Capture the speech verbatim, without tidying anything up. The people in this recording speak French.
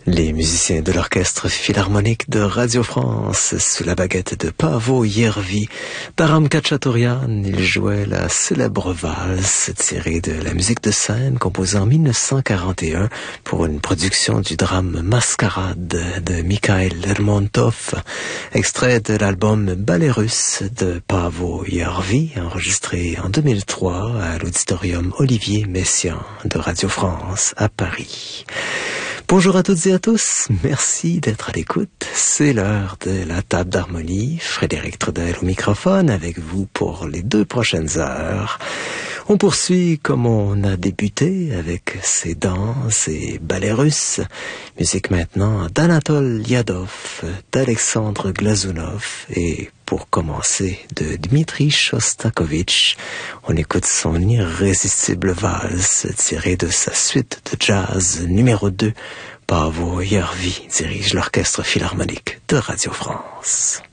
Les musiciens de l'orchestre philharmonique de Radio France, sous la baguette de Paavo Järvi, d'Aram Khachaturian, ils jouaient la célèbre valse tirée de la musique de scène composée en mille neuf cent quarante et un pour une production du drame Mascarade de Mikhail Lermontov, extrait de l'album Ballet russe de Paavo Järvi, enregistré en deux mille trois à l'auditorium Olivier Messiaen de Radio France à Paris. Bonjour à toutes et à tous, merci d'être à l'écoute. C'est l'heure de la table d'harmonie. Frédéric Trudel au microphone avec vous pour les deux prochaines heures. On poursuit comme on a débuté avec ces danses et ballets russes. Musique maintenant d'Anatole Liadov, d'Alexandre Glazunov et pour commencer de Dmitri Shostakovich. On écoute son irrésistible valse tirée de sa suite de jazz numéro deux. Paavo Järvi dirige l'orchestre philharmonique de Radio France.